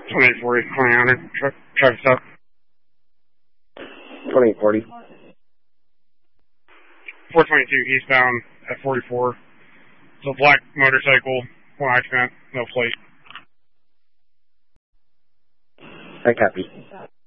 2840, 2000, traffic stop. 2840. 422 eastbound at 44. It's a black motorcycle, one occupant, no plate. I copy.